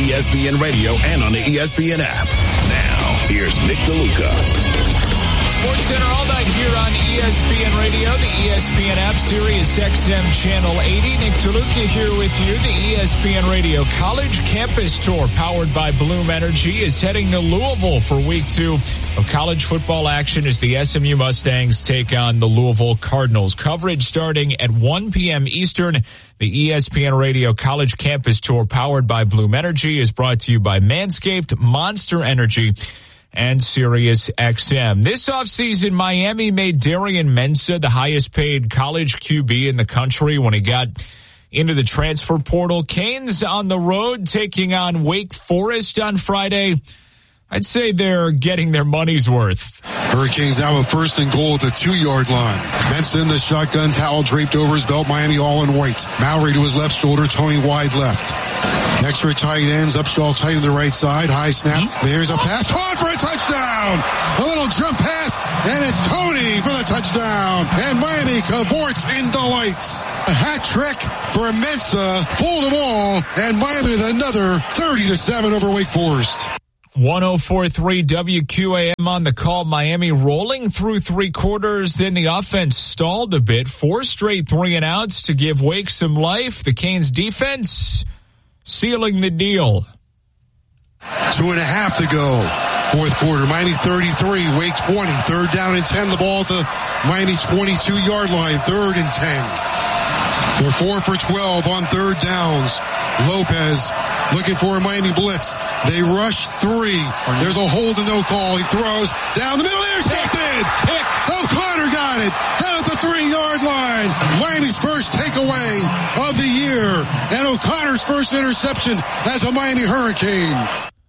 ESPN Radio and on the ESPN app. Now, here's Nick DeLuca. Sports Center all night here on ESPN Radio, the ESPN app, Sirius XM Channel 80. Nick DeLuca here with you. The ESPN Radio College Campus Tour, powered by Bloom Energy, is heading to Louisville for week 2 of college football action as the SMU Mustangs take on the Louisville Cardinals. Coverage starting at 1 p.m. Eastern. The ESPN Radio College Campus Tour, powered by Bloom Energy, is brought to you by Manscaped, Monster Energy, and Sirius XM. This offseason, Miami made Darian Mensah the highest paid college QB in the country when he got into the transfer portal. Canes on the road taking on Wake Forest on Friday. I'd say they're getting their money's worth. Hurricanes now with first and goal at the 2-yard line. Mensah in the shotgun, towel draped over his belt, Miami all in white. Mallory to his left shoulder, Tony wide left. Extra tight ends, Upshaw tight on the right side, high snap. There's a pass, caught for a touchdown. A little jump pass, and it's Tony for the touchdown. And Miami cavorts in delights. A hat trick for Mensah, fooled them all, and Miami with another 30-7 over Wake Forest. 104.3 WQAM on the call. Miami rolling through 3 quarters. Then the offense stalled a bit. 4 straight 3-and-outs to give Wake some life. The Canes defense sealing the deal. 2.5 to go. Fourth quarter. Miami 33, Wake 20. Third down and 10. The ball at the Miami 22-yard line. 3rd and 10. They're 4 for 12 on third downs. Lopez looking for a Miami blitz. They rush 3. There's a hold and no call. He throws down the middle, intercepted. O'Connor got it out at the 3-yard line. Miami's first takeaway of the year, and O'Connor's first interception as a Miami Hurricane.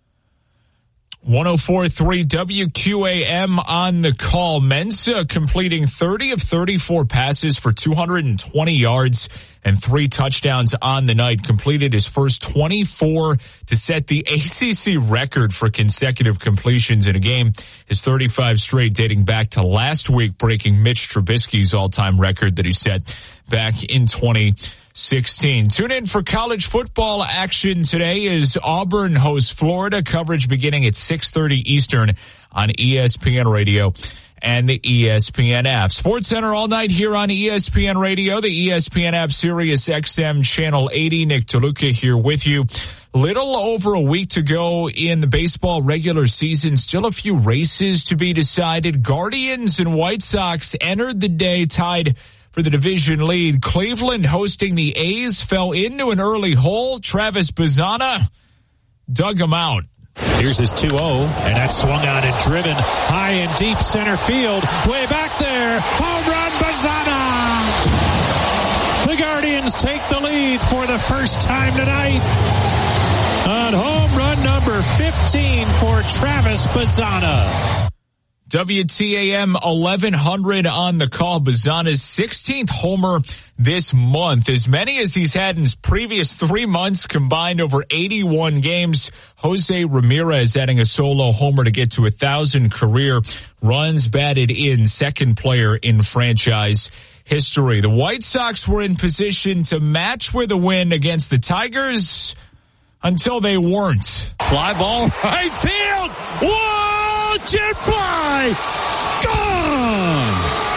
104.3 WQAM on the call. Mensah completing 30 of 34 passes for 220 yards and 3 touchdowns on the night. Completed his first 24 to set the ACC record for consecutive completions in a game. His 35 straight dating back to last week, breaking Mitch Trubisky's all-time record that he set back in 2016. Tune in for college football action today as Auburn hosts Florida. Coverage beginning at 6:30 Eastern on ESPN Radio and the ESPN app. Sports Center all night here on ESPN Radio, the ESPN app, Sirius XM Channel 80. Nick DeLuca here with you. Little over a week to go in the baseball regular season. Still a few races to be decided. Guardians and White Sox entered the day tied for the division lead. Cleveland hosting the A's fell into an early hole. Travis Bazzana dug him out. Here's his 2-0, and that's swung on and driven high and deep center field. Way back there, home run Bazzana! The Guardians take the lead for the first time tonight on home run number 15 for Travis Bazzana. WTAM 1100 on the call. Bazzana's 16th homer this month. As many as he's had in his previous 3 months combined over 81 games. Jose Ramirez adding a solo homer to get to 1,000 career runs batted in. Second player in franchise history. The White Sox were in position to match with a win against the Tigers until they weren't. Fly ball right field. Whoa! Jet fly! Gone!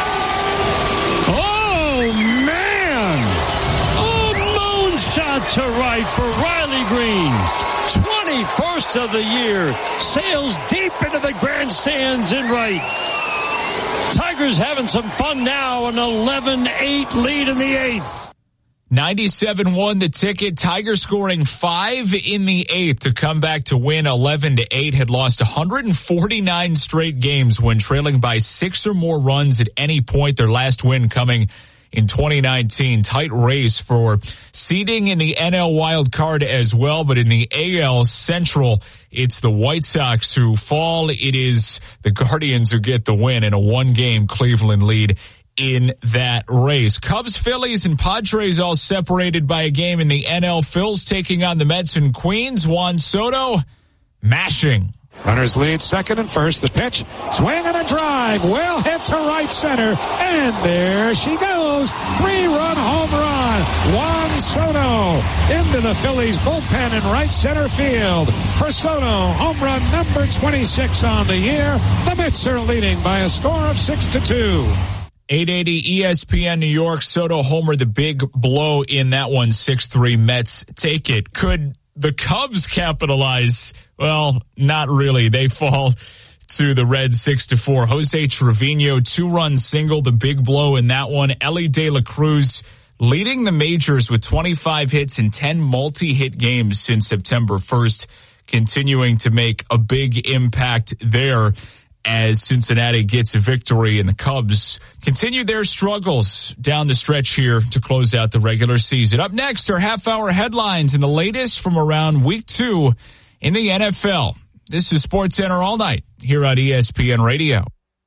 Oh, man! A moonshot to right for Riley Green. 21st of the year. Sails deep into the grandstands in right. Tigers having some fun now. An 11-8 lead in the 8th. 97 the ticket. Tigers scoring 5 in the 8th to come back to win 11-8. Had lost 149 straight games when trailing by 6 or more runs at any point. Their last win coming in 2019. Tight race for seeding in the NL wild card as well. But in the AL Central, it's the White Sox who fall. It is the Guardians who get the win in a 1-game Cleveland lead in that race. Cubs, Phillies, and Padres all separated by a game in the NL. Phils taking on the Mets and Queens. Juan Soto mashing. Runners lead second and first. The pitch, swing and a drive, well hit to right center, and there she goes. 3-run home run. Juan Soto into the Phillies bullpen in right center field. For Soto, home run number 26 on the year. The Mets are leading by a score of 6-2. 880 ESPN New York. Soto homer, the big blow in that one. 6-3 Mets take it. Could the Cubs capitalize? Well, not really. They fall to the Reds 6-4. Jose Trevino, 2-run single, the big blow in that one. Elly De La Cruz leading the majors with 25 hits in 10 multi-hit games since September 1st, continuing to make a big impact there as Cincinnati gets a victory, and the Cubs continue their struggles down the stretch here to close out the regular season. Up next are half-hour headlines and the latest from around Week 2 in the NFL. This is SportsCenter All Night here on ESPN Radio.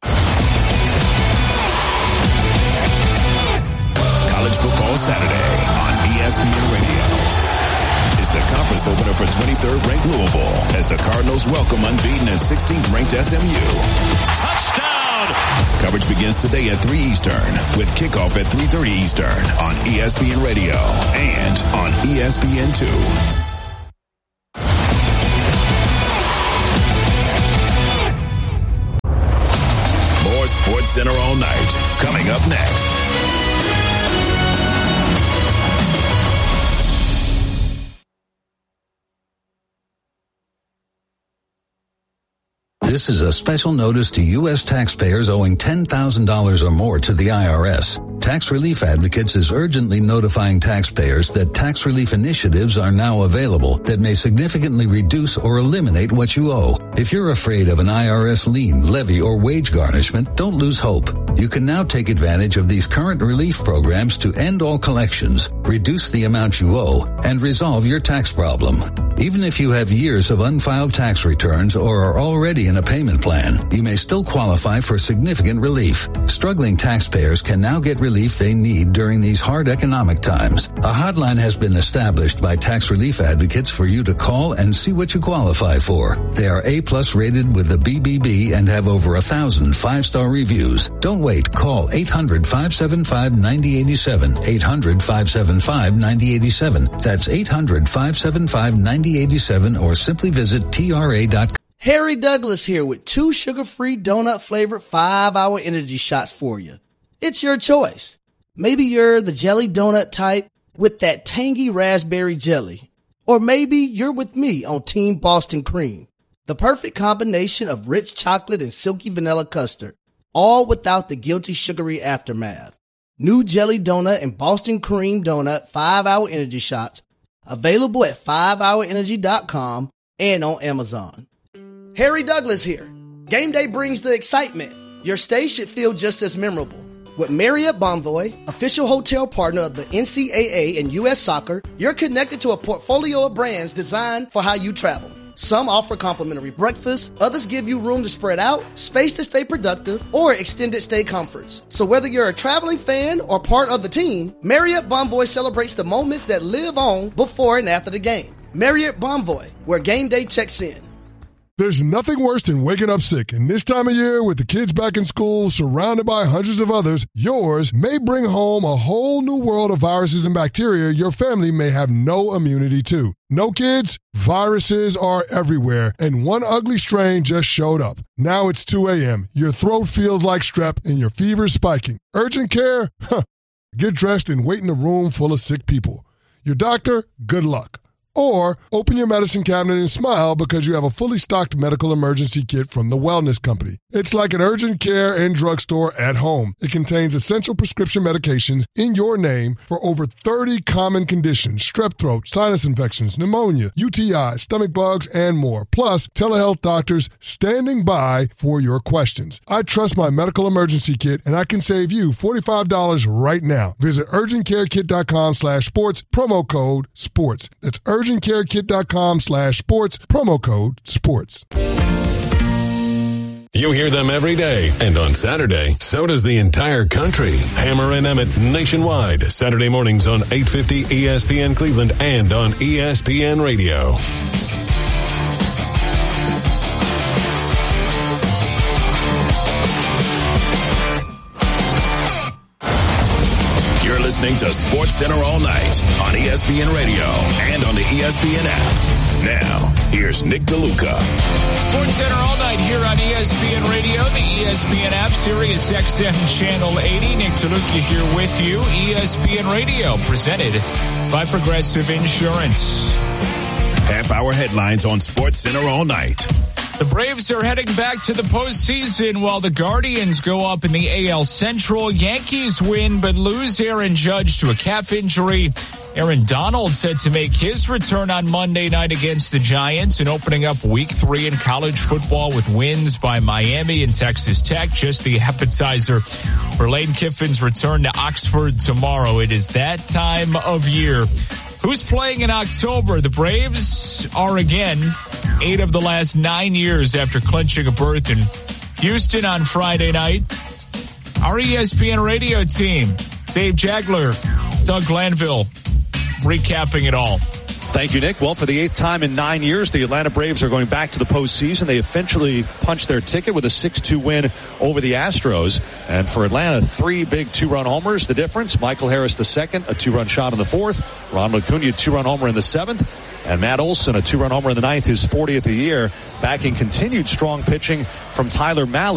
College Football Saturday on ESPN Radio. It's the conference opener for 23rd ranked Louisville as the Cardinals welcome unbeaten and 16th ranked SMU. Touchdown! Coverage begins today at 3 Eastern with kickoff at 3:30 Eastern on ESPN Radio and on ESPN2. More SportsCenter All Night coming up next. This is a special notice to U.S. taxpayers owing $10,000 or more to the IRS. Tax Relief Advocates is urgently notifying taxpayers that tax relief initiatives are now available that may significantly reduce or eliminate what you owe. If you're afraid of an IRS lien, levy, or wage garnishment, don't lose hope. You can now take advantage of these current relief programs to end all collections, reduce the amount you owe, and resolve your tax problem. Even if you have years of unfiled tax returns or are already in a payment plan, you may still qualify for significant relief. Struggling taxpayers can now get relief they need during these hard economic times. A hotline has been established by Tax Relief Advocates for you to call and see what you qualify for. They are A+ rated with the BBB and have over 1,000 5-star reviews. Don't wait. Call 800-575-9087. 800-575-9087. That's 800-575-9087 or simply visit TRA.com. Harry Douglas here with 2 sugar-free donut-flavored 5-hour energy shots for you. It's your choice. Maybe you're the jelly donut type with that tangy raspberry jelly. Or maybe you're with me on Team Boston Cream. The perfect combination of rich chocolate and silky vanilla custard, all without the guilty sugary aftermath. New jelly donut and Boston Cream donut 5-hour energy shots available at 5hourenergy.com and on Amazon. Harry Douglas here. Game day brings the excitement. Your stay should feel just as memorable. With Marriott Bonvoy, official hotel partner of the NCAA and U.S. Soccer, you're connected to a portfolio of brands designed for how you travel. Some offer complimentary breakfast, others give you room to spread out, space to stay productive, or extended stay comforts. So whether you're a traveling fan or part of the team, Marriott Bonvoy celebrates the moments that live on before and after the game. Marriott Bonvoy, where game day checks in. There's nothing worse than waking up sick, and this time of year, with the kids back in school, surrounded by hundreds of others, yours may bring home a whole new world of viruses and bacteria your family may have no immunity to. No kids? Viruses are everywhere, and one ugly strain just showed up. Now it's 2 a.m., your throat feels like strep, and your fever's spiking. Urgent care? Get dressed and wait in a room full of sick people. Your doctor? Good luck. Or open your medicine cabinet and smile because you have a fully stocked medical emergency kit from the Wellness Company. It's like an urgent care and drugstore at home. It contains essential prescription medications in your name for over 30 common conditions: strep throat, sinus infections, pneumonia, UTI, stomach bugs, and more. Plus, telehealth doctors standing by for your questions. I trust my medical emergency kit, and I can save you $45 right now. Visit urgentcarekit.com/sports, promo code SPORTS. That's urgentcarekit.com/sports, promo code SPORTS. You hear them every day, and on Saturday, so does the entire country. Hammer and Emmett nationwide, Saturday mornings on 850 ESPN Cleveland and on ESPN Radio. listening to Sports Center all night on ESPN Radio and on the ESPN app. Now, here's Nick DeLuca. Sports Center all night here on ESPN Radio, the ESPN app, Sirius XM Channel 80. Nick DeLuca here with you. ESPN Radio, presented by Progressive Insurance. Half-hour headlines on Sports Center all night. The Braves are heading back to the postseason while the Guardians go up in the AL Central. Yankees win but lose Aaron Judge to a calf injury. Aaron Donald set to make his return on Monday night against the Giants and opening up week 3 in college football with wins by Miami and Texas Tech. Just the appetizer for Lane Kiffin's return to Oxford tomorrow. It is that time of year. Who's playing in October? The Braves are again 8 of the last 9 years after clinching a berth in Houston on Friday night. Our ESPN radio team, Dave Jagler, Doug Glanville, recapping it all. Thank you, Nick. Well, for the 8th time in 9 years, the Atlanta Braves are going back to the postseason. They eventually punched their ticket with a 6-2 win over the Astros. And for Atlanta, 3 big 2-run homers. The difference, Michael Harris II, a 2-run shot in the 4th. Ronald Acuna, a 2-run homer in the 7th. And Matt Olson, a 2-run homer in the 9th, his 40th of the year. Backing continued strong pitching from Tyler Mahle.